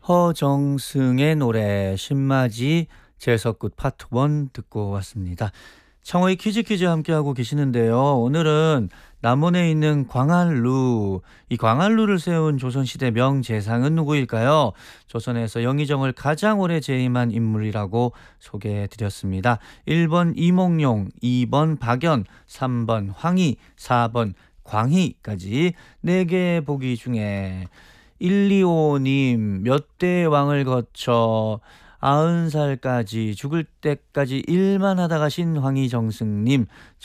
허정승의 노래 신마지 제석굿 파트 1 듣고 왔습니다. 청어의 퀴즈 함께하고 계시는데요. 오늘은 남원에 있는 광안루, 이 광안루를 세운 조선시대 명재상은 누구일까요? 조선에서 영의정을 가장 오래 재임한 인물이라고 소개해드렸습니다. 1번 이몽룡, 2번 박연, 3번 황희, 4번 광희까지 4개의 보기 중에 125님, 몇 대 왕을 거쳐 90살까지 죽을 때까지 일만 하다가 신 황희정승님,